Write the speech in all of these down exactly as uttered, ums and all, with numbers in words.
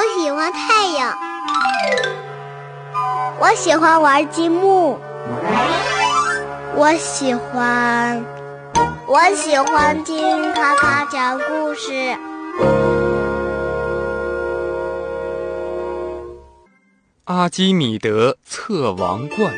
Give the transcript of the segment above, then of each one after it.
喜欢太阳。我喜欢玩积木。我喜欢，我喜欢听卡卡讲故事。 阿基米德测王冠。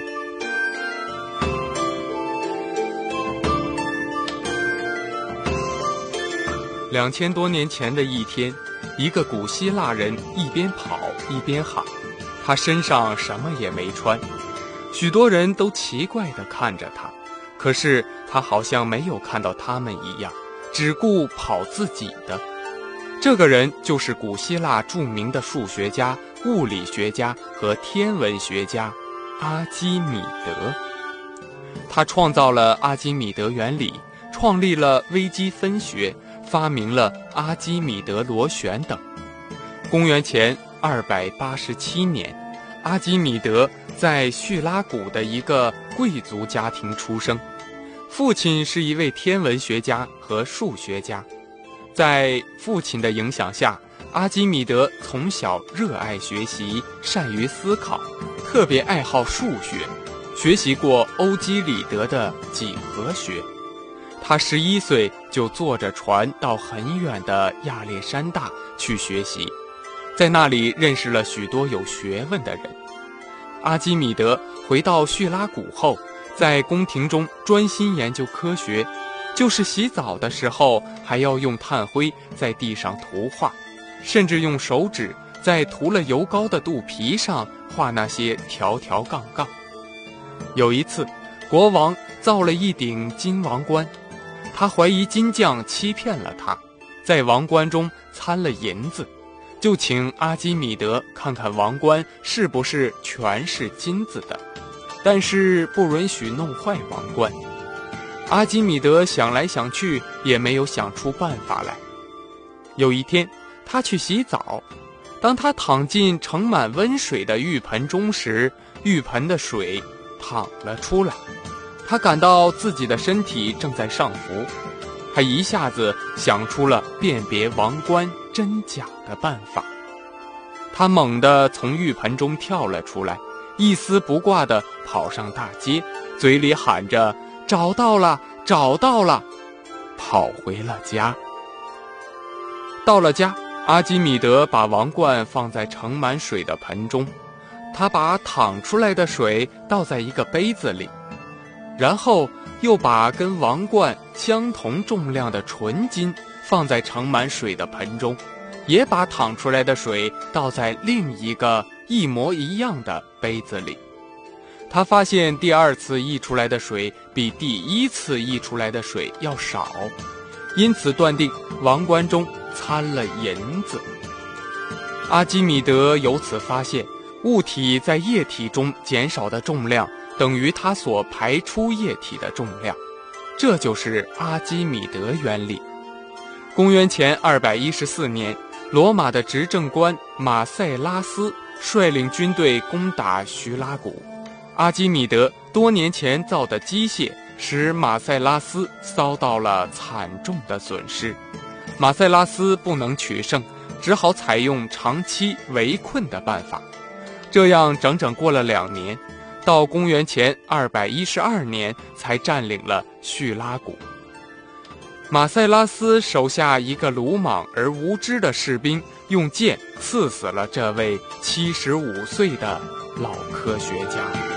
两千多年前的一天，一个古希腊人一边跑一边喊，他身上什么也没穿，许多人都奇怪地看着他，可是他好像没有看到他们一样，只顾跑自己的。这个人就是古希腊著名的数学家、物理学家和天文学家阿基米德。他创造了阿基米德原理，创立了微积分学，发明了阿基米德螺旋等。公元前二百八十七年，阿基米德在叙拉古的一个贵族家庭出生，父亲是一位天文学家和数学家。在父亲的影响下，阿基米德从小热爱学习，善于思考，特别爱好数学，学习过欧几里得的几何学。他十一岁就坐着船到很远的亚历山大去学习，在那里认识了许多有学问的人。阿基米德回到叙拉古后，在宫廷中专心研究科学，就是洗澡的时候还要用炭灰在地上涂画，甚至用手指在涂了油膏的肚皮上画那些条条杠杠。有一次，国王造了一顶金王冠，他怀疑金匠欺骗了他，在王冠中掺了银子，就请阿基米德看看王冠是不是全是金子的，但是不允许弄坏王冠。阿基米德想来想去也没有想出办法来。有一天，他去洗澡，当他躺进盛满温水的浴盆中时，浴盆的水淌了出来。他感到自己的身体正在上浮，他一下子想出了辨别王冠真假的办法。他猛地从浴盆中跳了出来，一丝不挂地跑上大街，嘴里喊着找到了，找到了，跑回了家。到了家，阿基米德把王冠放在盛满水的盆中，他把淌出来的水倒在一个杯子里，然后又把跟王冠相同重量的纯金放在盛满水的盆中，也把淌出来的水倒在另一个一模一样的杯子里。他发现第二次溢出来的水比第一次溢出来的水要少，因此断定王冠中掺了银子。阿基米德由此发现，物体在液体中减少的重量等于它所排出液体的重量，这就是阿基米德原理。公元前二百一十四年，罗马的执政官马塞拉斯率领军队攻打叙拉古。阿基米德多年前造的机械使马塞拉斯遭到了惨重的损失，马塞拉斯不能取胜，只好采用长期围困的办法。这样整整过了两年，到公元前二百一十二年才占领了叙拉古。马塞拉斯手下一个鲁莽而无知的士兵用剑刺死了这位七十五岁的老科学家。